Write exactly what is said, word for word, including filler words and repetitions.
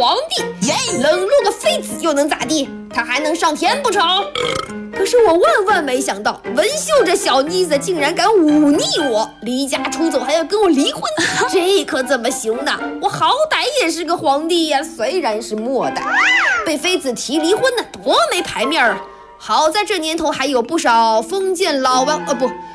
皇帝，冷落个妃子又能咋地？他还能上天不成？可是我万万没想到，文秀这小妮子竟然敢忤逆我，离家出走还要跟我离婚，这可怎么行呢？我好歹也是个皇帝呀，虽然是末代，被妃子提离婚呢，多没牌面啊！好在这年头还有不少封建老王，呃不。